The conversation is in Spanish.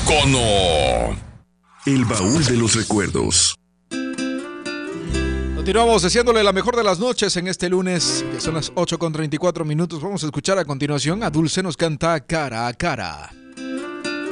icono. El baúl de los recuerdos. Continuamos deseándole la mejor de las noches en este lunes, que son las 8:34 minutos. Vamos a escuchar a continuación a Dulce nos canta Cara a Cara.